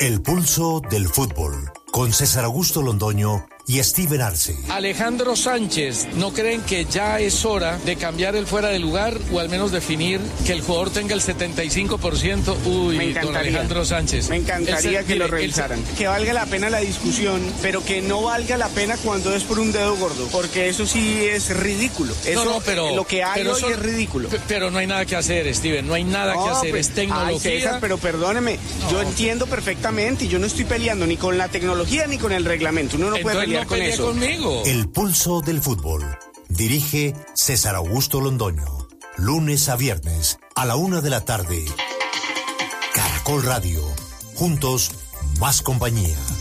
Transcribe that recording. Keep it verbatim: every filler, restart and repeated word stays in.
El pulso del fútbol, con César Augusto Londoño y Steven Arce. Alejandro Sánchez, ¿no creen que ya es hora de cambiar el fuera de lugar o al menos definir que el jugador tenga el setenta y cinco por ciento? Uy, don Alejandro Sánchez. Me encantaría el, que mire, lo revisaran. El, que valga la pena la discusión, pero que no valga la pena cuando es por un dedo gordo, porque eso sí es ridículo. Eso, no, no, pero, lo que hay pero hoy eso, es ridículo. Pero no hay nada que hacer, Steven, no hay nada no, que hacer, pues, es tecnología. Ay, César, pero perdóneme, no. Yo entiendo perfectamente y yo no estoy peleando ni con la tecnología ni con el reglamento. Uno no Entonces puede pelear no con eso. Conmigo. El pulso del fútbol. Dirige César Augusto Londoño. Lunes a viernes a la una de la tarde. Caracol Radio. Juntos, más compañía.